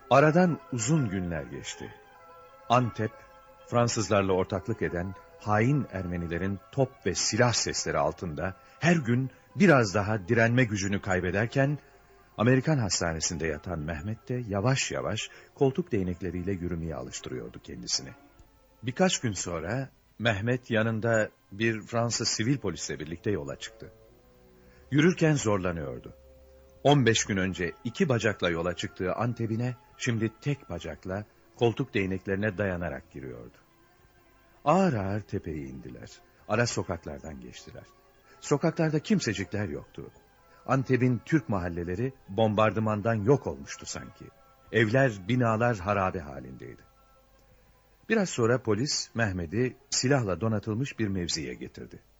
Aradan uzun günler geçti. Antep, Fransızlarla ortaklık eden hain Ermenilerin top ve silah sesleri altında her gün biraz daha direnme gücünü kaybederken, Amerikan hastanesinde yatan Mehmet de yavaş yavaş koltuk değnekleriyle yürümeye alıştırıyordu kendisini. Birkaç gün sonra Mehmet yanında bir Fransız sivil polisle birlikte yola çıktı. Yürürken zorlanıyordu. 15 gün önce 2 bacakla yola çıktığı Antep'ine şimdi tek bacakla koltuk değneklerine dayanarak giriyordu. Ağır ağır tepeyi indiler. Ara sokaklardan geçtiler. Sokaklarda kimsecikler yoktu. Antep'in Türk mahalleleri bombardımandan yok olmuştu sanki. Evler, binalar harabe halindeydi. Biraz sonra polis Mehmet'i silahla donatılmış bir mevziye getirdi.